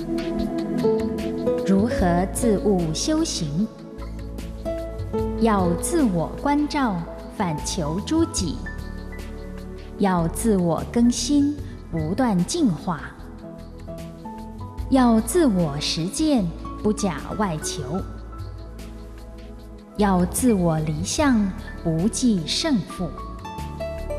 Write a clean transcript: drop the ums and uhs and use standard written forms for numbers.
如何自悟修行？要自我关照，反求诸己；要自我更新，不断进化；要自我实践，不假外求；要自我离相，不计胜负。